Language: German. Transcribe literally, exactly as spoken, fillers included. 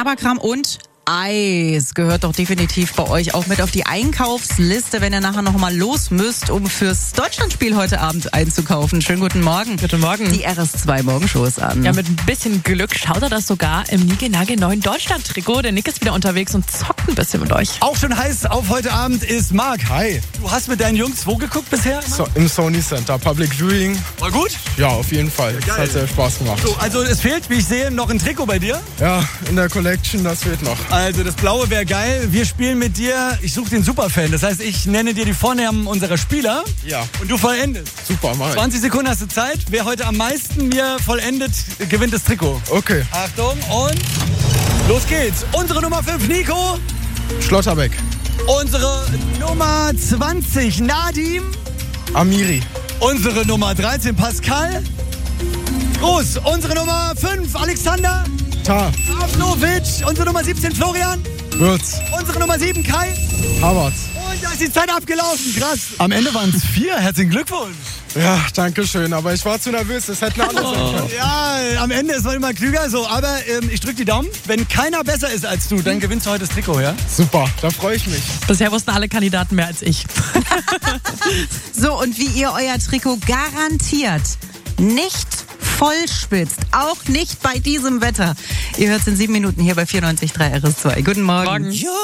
Knabberkram und Eis gehört doch definitiv bei euch auch mit auf die Einkaufsliste, wenn ihr nachher noch mal los müsst, um fürs Deutschlandspiel heute Abend einzukaufen. Schönen guten Morgen. Guten Morgen. Die R S zwei Morgenshow ist an. Ja, mit ein bisschen Glück schaut er das sogar im niegelnagelneuen Deutschland-Trikot. Der Nick ist wieder unterwegs und zockt ein bisschen mit euch. Auch schon heiß auf heute Abend ist Marc. Hi. Du hast mit deinen Jungs wo geguckt bisher? So, im Sony Center, Public Viewing. War gut? Ja, auf jeden Fall. Ja, das hat sehr Spaß gemacht. So, also es fehlt, wie ich sehe, noch ein Trikot bei dir. Ja, in der Collection, das fehlt noch. Also das Blaue wäre geil. Wir spielen mit dir, ich suche den Superfan. Das heißt, ich nenne dir die Vornamen unserer Spieler. Ja. Und du vollendest. Super, mach ich. zwanzig Sekunden hast du Zeit. Wer heute am meisten mir vollendet, gewinnt das Trikot. Okay. Achtung und los geht's. Unsere Nummer fünf, Nico. Schlotterbeck. Unsere Nummer zwanzig, Nadim. Amiri. Unsere Nummer dreizehn, Pascal. Groß. Unsere Nummer fünf, Alexander. Ta. Pavlovic. Unsere Nummer siebzehn, Florian. Würz. Unsere Nummer sieben, Kai. Havertz. Und da ist die Zeit abgelaufen. Krass. Am Ende waren es vier. Herzlichen Glückwunsch. Ja, danke schön. Aber ich war zu nervös. Das hätten alle sein können. Ja, am Ende ist man immer klüger. So, aber ähm, ich drücke die Daumen. Wenn keiner besser ist als du, dann gewinnst du heute das Trikot, ja? Super, da freue ich mich. Bisher wussten alle Kandidaten mehr als ich. So, und wie ihr euer Trikot garantiert nicht vollspitzt, auch nicht bei diesem Wetter. Ihr hört es in sieben Minuten hier bei vierundneunzig Komma drei R S zwei. Guten Morgen. Morgen.